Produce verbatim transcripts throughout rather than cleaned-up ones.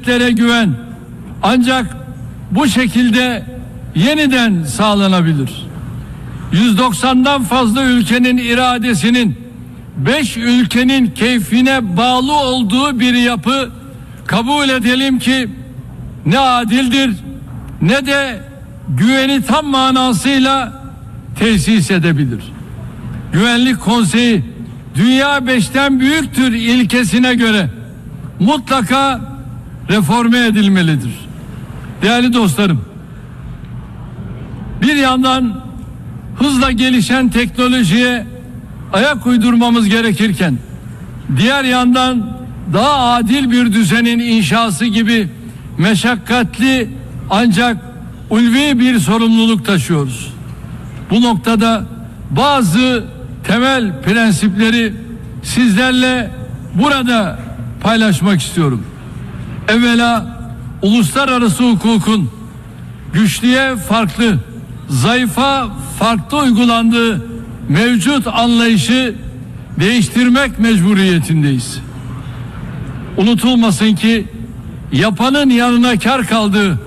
devletlere güven ancak bu şekilde yeniden sağlanabilir. yüz doksandan fazla ülkenin iradesinin beş ülkenin keyfine bağlı olduğu bir yapı kabul edelim ki ne adildir ne de güveni tam manasıyla tesis edebilir. Güvenlik Konseyi dünya beşten büyüktür ilkesine göre mutlaka reforme edilmelidir. Değerli dostlarım, bir yandan hızla gelişen teknolojiye ayak uydurmamız gerekirken diğer yandan daha adil bir düzenin inşası gibi meşakkatli ancak ulvi bir sorumluluk taşıyoruz. Bu noktada bazı temel prensipleri sizlerle burada paylaşmak istiyorum. Evvela uluslararası hukukun güçlüye farklı, zayıfa farklı uygulandığı mevcut anlayışı değiştirmek mecburiyetindeyiz. Unutulmasın ki yapanın yanına kar kaldığı,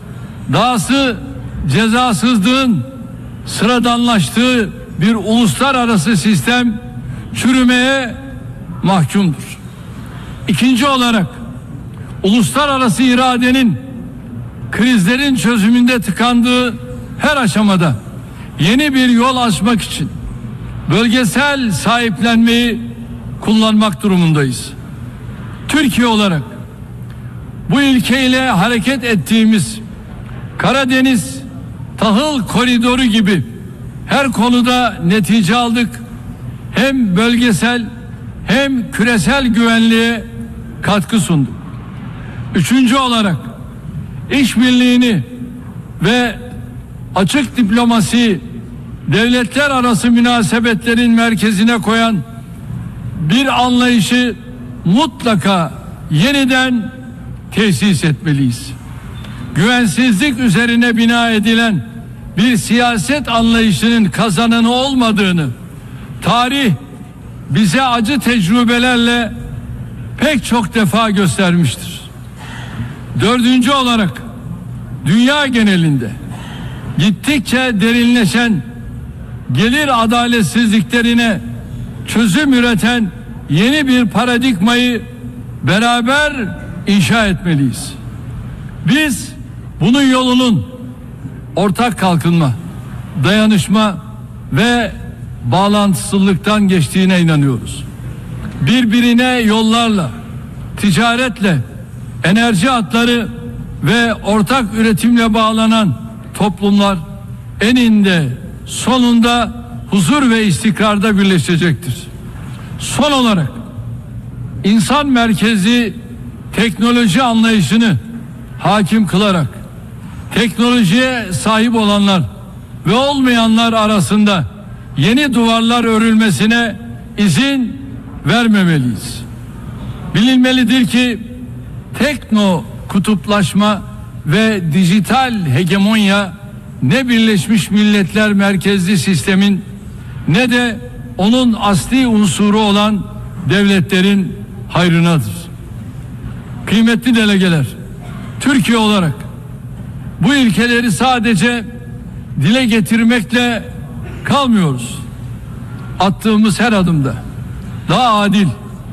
dahası cezasızlığın sıradanlaştığı bir uluslararası sistem çürümeye mahkumdur. İkinci olarak uluslararası iradenin krizlerin çözümünde tıkandığı her aşamada yeni bir yol açmak için bölgesel sahiplenmeyi kullanmak durumundayız. Türkiye olarak bu ilkeyle hareket ettiğimiz Karadeniz tahıl koridoru gibi her konuda netice aldık. Hem bölgesel hem küresel güvenliğe katkı sunduk. Üçüncü olarak işbirliğini ve açık diplomasi devletler arası münasebetlerin merkezine koyan bir anlayışı mutlaka yeniden tesis etmeliyiz. Güvensizlik üzerine bina edilen bir siyaset anlayışının kazananı olmadığını tarih bize acı tecrübelerle pek çok defa göstermiştir. Dördüncü olarak dünya genelinde gittikçe derinleşen gelir adaletsizliklerine çözüm üreten yeni bir paradigmayı beraber inşa etmeliyiz. Biz bunun yolunun ortak kalkınma, dayanışma ve bağlantısızlıktan geçtiğine inanıyoruz. Birbirine yollarla, ticaretle, enerji hatları ve ortak üretimle bağlanan toplumlar eninde sonunda huzur ve istikrarda birleşecektir. Son olarak insan merkezli teknoloji anlayışını hakim kılarak teknolojiye sahip olanlar ve olmayanlar arasında yeni duvarlar örülmesine izin vermemeliyiz. Bilinmelidir ki tekno kutuplaşma ve dijital hegemonya ne Birleşmiş Milletler merkezli sistemin ne de onun asli unsuru olan devletlerin hayrınadır. Kıymetli delegeler, Türkiye olarak bu ilkeleri sadece dile getirmekle kalmıyoruz. Attığımız her adımda daha adil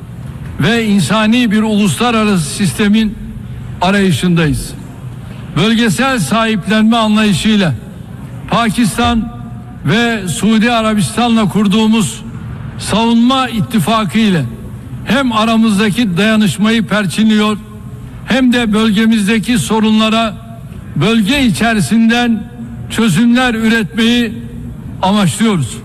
ve insani bir uluslararası sistemin arayışındayız. Bölgesel sahiplenme anlayışıyla Pakistan ve Suudi Arabistan'la kurduğumuz savunma ittifakı ile hem aramızdaki dayanışmayı perçinliyor hem de bölgemizdeki sorunlara bölge içerisinden çözümler üretmeyi amaçlıyoruz.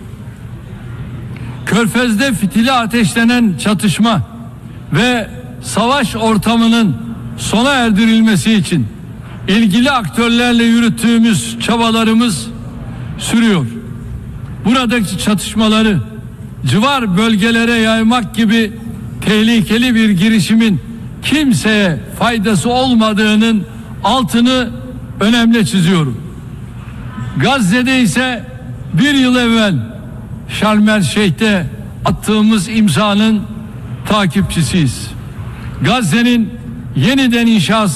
Körfez'de fitili ateşlenen çatışma ve savaş ortamının sona erdirilmesi için ilgili aktörlerle yürüttüğümüz çabalarımız sürüyor. Buradaki çatışmaları civar bölgelere yaymak gibi tehlikeli bir girişimin kimseye faydası olmadığının altını önemli çiziyorum. Gazze'de ise bir yıl evvel Şarm El Şeyh'te attığımız imzanın takipçisiyiz. Gazze'nin yeniden inşası